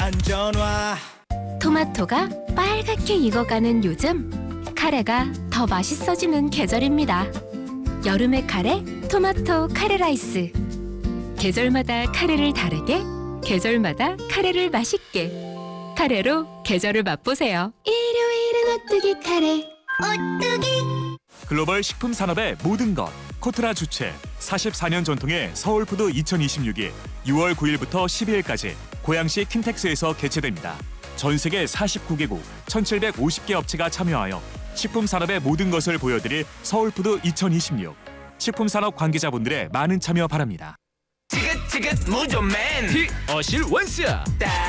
안전화. 토마토가 빨갛게 익어가는 요즘, 카레가 더 맛있어지는 계절입니다. 여름의 카레, 토마토 카레 라이스. 계절마다 카레를 다르게, 계절마다 카레를 맛있게. 카레로 계절을 맛보세요. 일요일은 오뚜기 카레. 오뚜기. 글로벌 식품 산업의 모든 것. 코트라 주최 44년 전통의 서울푸드 2026이 6월 9일부터 12일까지 고양시 킨텍스에서 개최됩니다. 전 세계 49개국 1,750개 업체가 참여하여 식품 산업의 모든 것을 보여드릴 서울푸드 2026. 식품 산업 관계자분들의 많은 참여 바랍니다. 지긋지긋 무좀맨 어실 원스